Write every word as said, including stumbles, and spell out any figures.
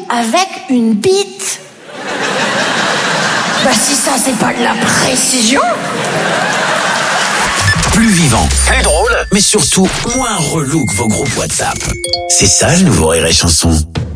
avec une bite. Bah si ça c'est pas de la précision. Plus vivant, plus drôle, mais surtout moins relou que vos groupes WhatsApp. C'est ça le nouveau Rire et Chanson.